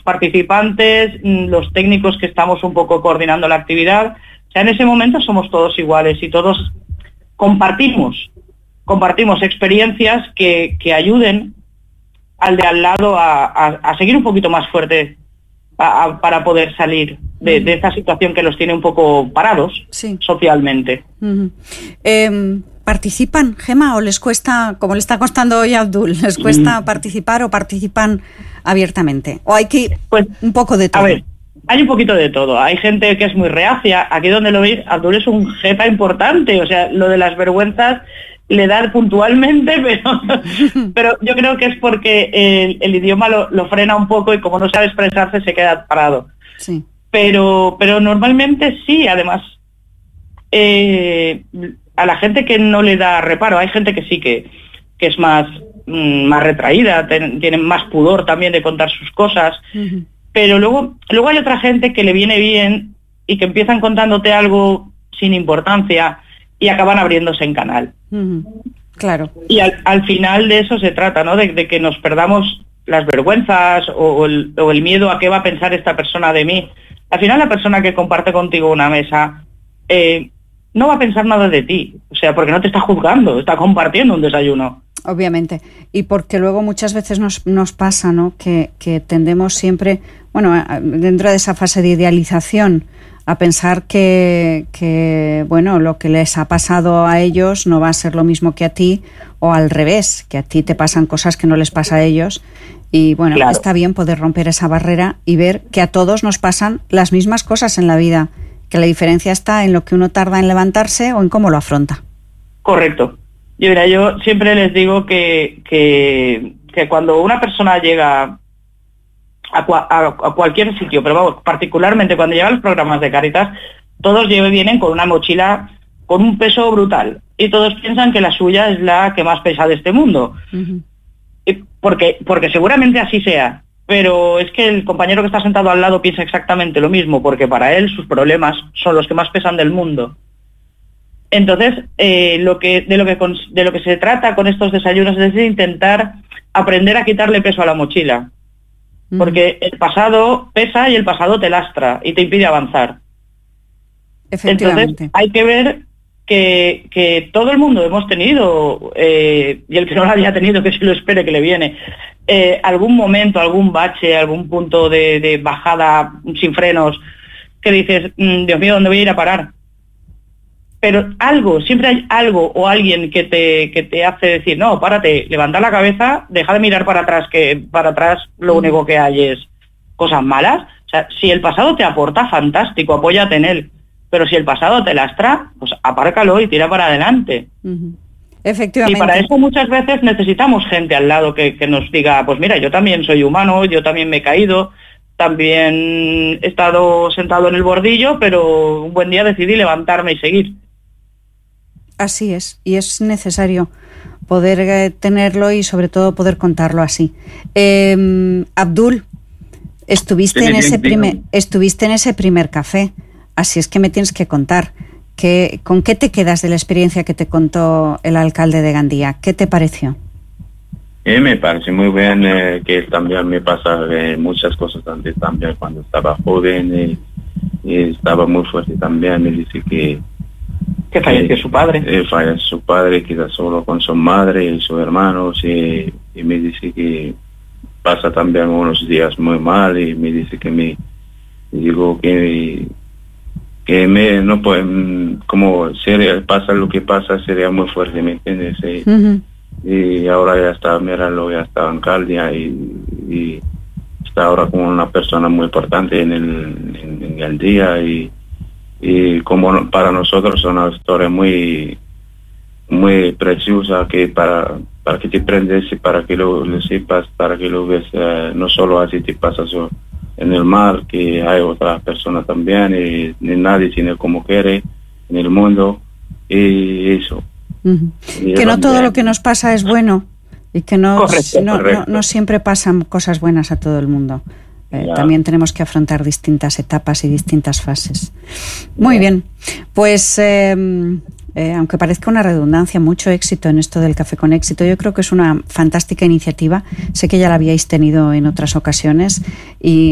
participantes, los técnicos que estamos un poco coordinando la actividad. O sea, en ese momento somos todos iguales y todos compartimos experiencias que ayuden al de al lado a seguir un poquito más fuerte para poder salir de esta situación que los tiene un poco parados socialmente. ¿Participan, Gemma, o les cuesta, como le está costando hoy a Abdul, les cuesta participar o participan abiertamente? ¿O hay que pues, un poco de todo? A ver, hay un poquito de todo. Hay gente que es muy reacia. Aquí donde lo veis, Abdul es un jeta importante. O sea, lo de las vergüenzas le da puntualmente, pero yo creo que es porque el idioma lo frena un poco y como no sabe expresarse se queda parado. Sí. Pero normalmente sí, además, a la gente que no le da reparo, hay gente que sí que es más retraída, tienen más pudor también de contar sus cosas, pero luego hay otra gente que le viene bien y que empiezan contándote algo sin importancia y acaban abriéndose en canal. Claro. Y al final de eso se trata, ¿no? De que nos perdamos las vergüenzas o el miedo a qué va a pensar esta persona de mí. Al final la persona que comparte contigo una mesa no va a pensar nada de ti, o sea, porque no te está juzgando, está compartiendo un desayuno. Obviamente, y porque luego muchas veces nos pasa, ¿no? Que tendemos siempre, bueno, dentro de esa fase de idealización, a pensar que bueno, lo que les ha pasado a ellos no va a ser lo mismo que a ti, o al revés, que a ti te pasan cosas que no les pasa a ellos. Y bueno, claro, está bien poder romper esa barrera y ver que a todos nos pasan las mismas cosas en la vida, que la diferencia está en lo que uno tarda en levantarse o en cómo lo afronta. Correcto. Yo siempre les digo que cuando una persona llega a cualquier sitio, pero vamos, particularmente cuando llega a los programas de Cáritas, todos vienen con una mochila con un peso brutal y todos piensan que la suya es la que más pesa de este mundo. Porque seguramente así sea, pero es que el compañero que está sentado al lado piensa exactamente lo mismo, porque para él sus problemas son los que más pesan del mundo. Entonces, de lo que se trata con estos desayunos es de intentar aprender a quitarle peso a la mochila, porque el pasado pesa y el pasado te lastra y te impide avanzar. Efectivamente. Entonces, hay que ver que todo el mundo hemos tenido, y el que no lo haya tenido, que se lo espere que le viene, algún momento, algún bache, algún punto de bajada sin frenos, que dices, Dios mío, ¿dónde voy a ir a parar? Pero siempre hay algo o alguien que te hace decir, no, párate, levanta la cabeza, deja de mirar para atrás, que para atrás lo único que hay es cosas malas. O sea, si el pasado te aporta, fantástico, apóyate en él. Pero si el pasado te lastra, pues apárcalo y tira para adelante. Efectivamente. Y para eso muchas veces necesitamos gente al lado que nos diga, pues mira, yo también soy humano, yo también me he caído, también he estado sentado en el bordillo, pero un buen día decidí levantarme y seguir. Así es, y es necesario poder tenerlo y sobre todo poder contarlo así. Abdul, estuviste en ese primer café, así es que me tienes que contar. ¿Con qué te quedas de la experiencia que te contó el alcalde de Gandía? ¿Qué te pareció? Me parece muy bien, que él también me pasa muchas cosas antes también cuando estaba joven y estaba muy fuerte también. Me dice que falleció su padre. Falleció su padre, queda solo con su madre y sus hermanos, y me dice que pasa también unos días muy mal, y me dice que no puede, como pasa lo que pasa, sería muy fuerte, ¿me entiendes? Y ahora ya está, míralo, ya está alcalde y está ahora como una persona muy importante en el día, y como para nosotros es una historia muy muy preciosa, que para que te prendes y para que lo sepas, para que lo ves, no solo así te pasa en el mar, que hay otras personas también, y nadie tiene como quiere en el mundo, y eso. Y que no todo lo que nos pasa es bueno, y que no siempre pasan cosas buenas a todo el mundo. También tenemos que afrontar distintas etapas y distintas fases. Muy bien, pues aunque parezca una redundancia, mucho éxito en esto del Café con Éxito. Yo creo que es una fantástica iniciativa. Sé que ya la habíais tenido en otras ocasiones y